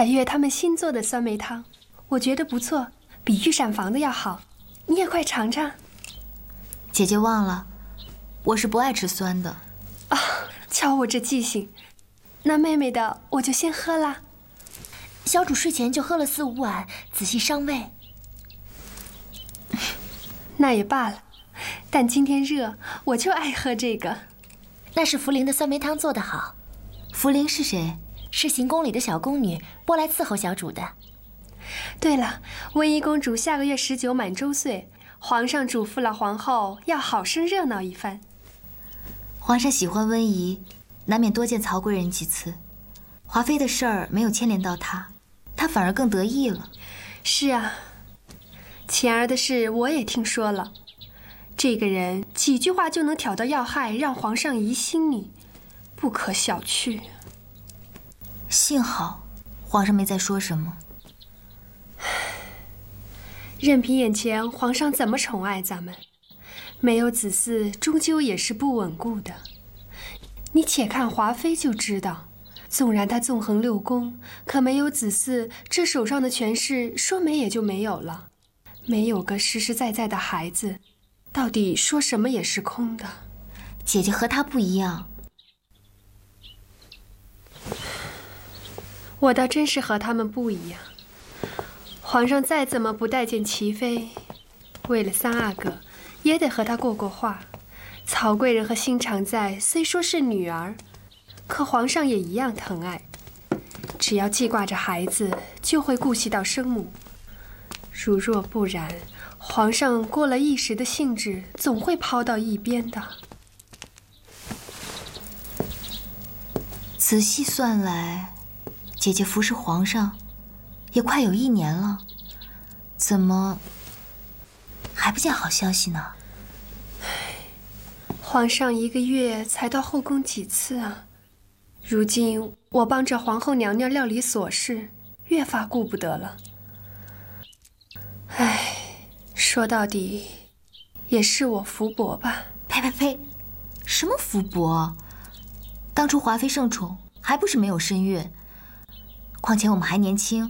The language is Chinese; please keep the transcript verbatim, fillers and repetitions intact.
海月他们新做的酸梅汤，我觉得不错，比御膳房的要好。你也快尝尝。 姐姐忘了，我是不爱吃酸的。 啊，瞧我这记性。那妹妹的我就先喝啦。 小主睡前就喝了四五碗，仔细伤胃。 那也罢了，但今天热，我就爱喝这个。 那是茯苓的酸梅汤做得好。 茯苓是谁？ 是行宫里的小宫女，拨来伺候小主的。 对了，温宜公主下个月十九满周岁，皇上嘱咐了皇后要好生热闹一番。 皇上喜欢温宜，难免多见曹贵人几次。华妃的事儿没有牵连到他，他反而更得意了。 是啊，晴儿的事我也听说了。这个人几句话就能挑到要害，让皇上疑心你，不可小觑。 幸好皇上没再说什么。 任凭眼前皇上怎么宠爱咱们，没有子嗣终究也是不稳固的。你且看华妃就知道，纵然她纵横六宫，可没有子嗣，这手上的权势说没也就没有了。没有个实实在在的孩子，到底说什么也是空的。 姐姐和她不一样。 我倒真是和他们不一样。皇上再怎么不待见齐妃，为了三阿哥，也得和他过过话。曹贵人和新常在虽说是女儿，可皇上也一样疼爱。只要记挂着孩子，就会顾惜到生母。如若不然，皇上过了一时的兴致，总会抛到一边的。 仔细算来，姐姐服侍皇上也快有一年了，怎么还不见好消息呢？ 皇上一个月才到后宫几次啊？如今我帮着皇后娘娘料理琐事，越发顾不得了。唉，说到底，也是我福薄吧。 呸呸呸！什么福薄？当初华妃盛宠，还不是没有身孕？况且我们还年轻，